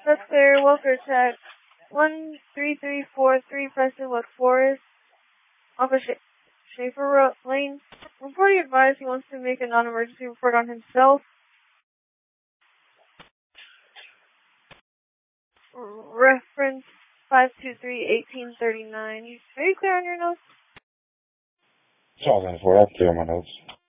That's clear. Walker check. 13343 Preston West Forest. Off of Schaefer Lane. Reporting advised he wants to make a non-emergency report on himself. Reference 523-1839. Are you clear on your notes? It's all in for that. Clear my notes.